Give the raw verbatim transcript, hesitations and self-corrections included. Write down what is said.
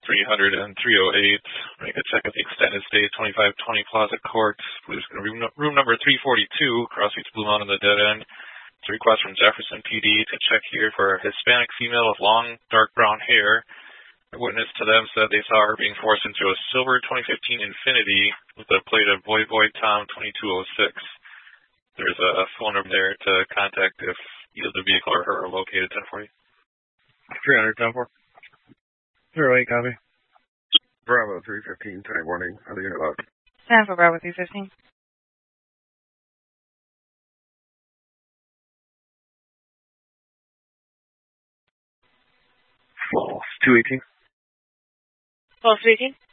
three hundred and three oh eight. Make a check at the extended stay, twenty-five twenty Plaza Court. Police going to room, room number three forty-two, crossing to Blue Mountain in the dead end. It's a request from Jefferson P D to check here for a Hispanic female with long, dark brown hair. A witness to them said they saw her being forced into a silver twenty fifteen Infiniti with a plate of Boy Boy Tom twenty-two oh six. There's a phone number there to contact if either the vehicle or her are located. ten forty. three hundred, ten four. zero eight, copy. Bravo three fifteen, ten warning. Other unit log. Stand for Bravo three fifteen. False two eighteen. False two eighteen.